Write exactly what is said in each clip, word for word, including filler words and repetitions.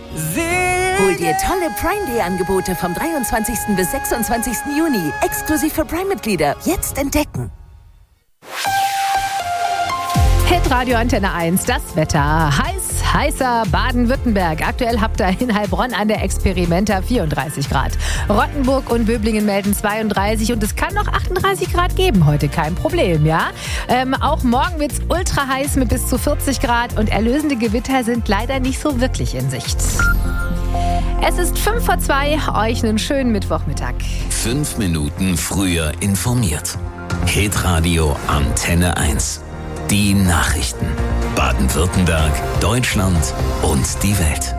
Hol dir tolle Prime-Day-Angebote vom dreiundzwanzigsten bis sechsundzwanzigsten Juni. Exklusiv für Prime-Mitglieder. Jetzt entdecken. Hitradio Antenne eins, das Wetter. Heiß, heißer Baden-Württemberg. Aktuell habt ihr in Heilbronn an der Experimenta vierunddreißig Grad. Rottenburg und Böblingen melden zweiunddreißig und es kann noch achtunddreißig Grad geben heute, kein Problem, ja. Ähm, auch morgen wird's ultra heiß mit bis zu vierzig Grad und erlösende Gewitter sind leider nicht so wirklich in Sicht. Es ist fünf vor zwei, euch einen schönen Mittwochmittag. Fünf Minuten früher informiert. Hitradio Antenne eins. Die Nachrichten. Baden-Württemberg, Deutschland und die Welt.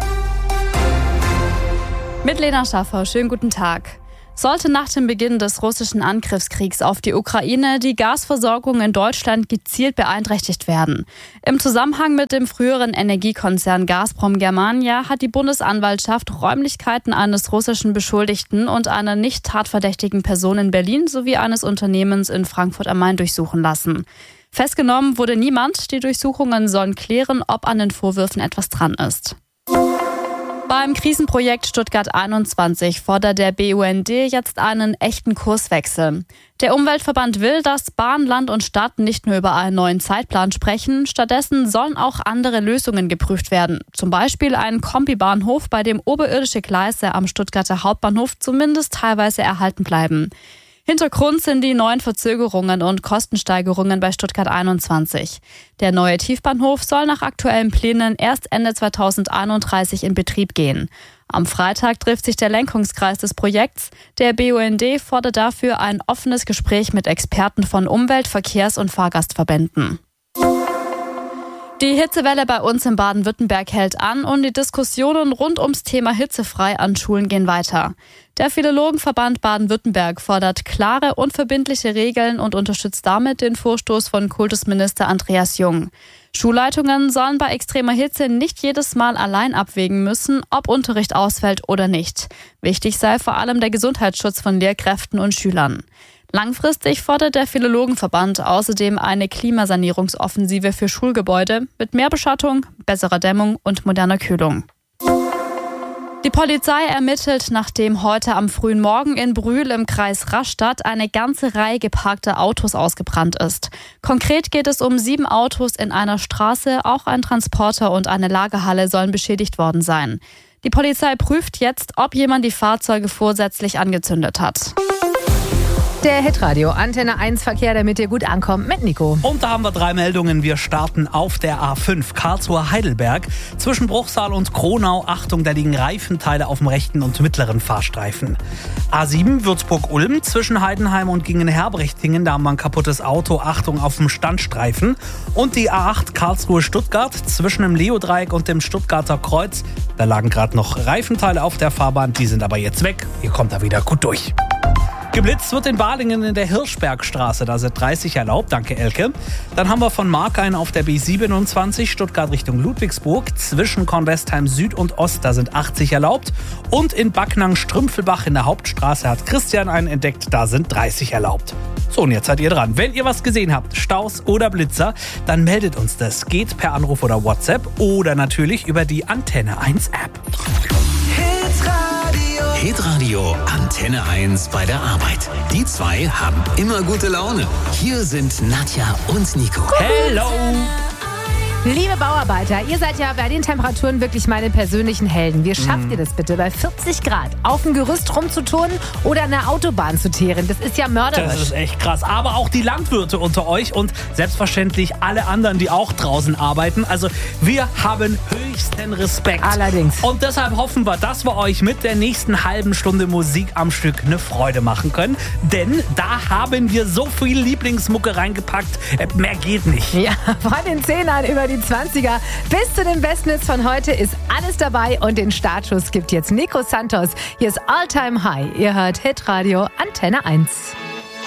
Mit Lena Schaffer, schönen guten Tag. Sollte nach dem Beginn des russischen Angriffskriegs auf die Ukraine die Gasversorgung in Deutschland gezielt beeinträchtigt werden. Im Zusammenhang mit dem früheren Energiekonzern Gazprom Germania hat die Bundesanwaltschaft Räumlichkeiten eines russischen Beschuldigten und einer nicht tatverdächtigen Person in Berlin sowie eines Unternehmens in Frankfurt am Main durchsuchen lassen. Festgenommen wurde niemand. Die Durchsuchungen sollen klären, ob an den Vorwürfen etwas dran ist. Beim Krisenprojekt Stuttgart einundzwanzig fordert der B U N D jetzt einen echten Kurswechsel. Der Umweltverband will, dass Bahn, Land und Stadt nicht nur über einen neuen Zeitplan sprechen, stattdessen sollen auch andere Lösungen geprüft werden. Zum Beispiel ein Kombibahnhof, bei dem oberirdische Gleise am Stuttgarter Hauptbahnhof zumindest teilweise erhalten bleiben. Hintergrund sind die neuen Verzögerungen und Kostensteigerungen bei Stuttgart einundzwanzig. Der neue Tiefbahnhof soll nach aktuellen Plänen erst Ende zweitausendeinunddreißig in Betrieb gehen. Am Freitag trifft sich der Lenkungskreis des Projekts. Der B U N D fordert dafür ein offenes Gespräch mit Experten von Umwelt-, Verkehrs- und Fahrgastverbänden. Die Hitzewelle bei uns in Baden-Württemberg hält an und die Diskussionen rund ums Thema hitzefrei an Schulen gehen weiter. Der Philologenverband Baden-Württemberg fordert klare und verbindliche Regeln und unterstützt damit den Vorstoß von Kultusminister Andreas Jung. Schulleitungen sollen bei extremer Hitze nicht jedes Mal allein abwägen müssen, ob Unterricht ausfällt oder nicht. Wichtig sei vor allem der Gesundheitsschutz von Lehrkräften und Schülern. Langfristig fordert der Philologenverband außerdem eine Klimasanierungsoffensive für Schulgebäude mit mehr Beschattung, besserer Dämmung und moderner Kühlung. Die Polizei ermittelt, nachdem heute am frühen Morgen in Brühl im Kreis Rastatt eine ganze Reihe geparkter Autos ausgebrannt ist. Konkret geht es um sieben Autos in einer Straße, auch ein Transporter und eine Lagerhalle sollen beschädigt worden sein. Die Polizei prüft jetzt, ob jemand die Fahrzeuge vorsätzlich angezündet hat. Der Hitradio Antenne eins Verkehr, damit ihr gut ankommt, mit Nico. Und da haben wir drei Meldungen. Wir starten auf der A fünf Karlsruhe-Heidelberg. Zwischen Bruchsal und Kronau, Achtung, da liegen Reifenteile auf dem rechten und mittleren Fahrstreifen. A sieben Würzburg-Ulm, zwischen Heidenheim und Gingen-Herbrechtingen, da haben wir ein kaputtes Auto, Achtung auf dem Standstreifen. Und die A acht Karlsruhe-Stuttgart, zwischen dem Leodreieck und dem Stuttgarter Kreuz, da lagen gerade noch Reifenteile auf der Fahrbahn, die sind aber jetzt weg. Ihr kommt da wieder gut durch. Geblitzt wird in Balingen in der Hirschbergstraße, da sind dreißig erlaubt, danke Elke. Dann haben wir von Markhain auf der B siebenundzwanzig, Stuttgart Richtung Ludwigsburg, zwischen Kornwestheim Süd und Ost, da sind achtzig erlaubt. Und in Backnang-Strümpfelbach in der Hauptstraße hat Christian einen entdeckt, da sind dreißig erlaubt. So, und jetzt seid ihr dran. Wenn ihr was gesehen habt, Staus oder Blitzer, dann meldet uns das. Geht per Anruf oder WhatsApp oder natürlich über die Antenne eins App. Hitradio Antenne eins bei der Arbeit. Die zwei haben immer gute Laune. Hier sind Nadja und Nico. Hello! Liebe Bauarbeiter, ihr seid ja bei den Temperaturen wirklich meine persönlichen Helden. Wie schafft ihr das bitte, bei vierzig Grad auf dem Gerüst rumzuturnen oder an der Autobahn zu teeren? Das ist ja mörderisch. Das ist echt krass. Aber auch die Landwirte unter euch und selbstverständlich alle anderen, die auch draußen arbeiten. Also wir haben höchsten Respekt. Allerdings. Und deshalb hoffen wir, dass wir euch mit der nächsten halben Stunde Musik am Stück eine Freude machen können. Denn da haben wir so viel Lieblingsmucke reingepackt. Mehr geht nicht. Ja, von den Zehnern über die zwanziger bis zu den besten Hits von heute ist alles dabei und den Startschuss gibt jetzt Nico Santos. Hier ist All Time High. Ihr hört Hitradio Antenne eins.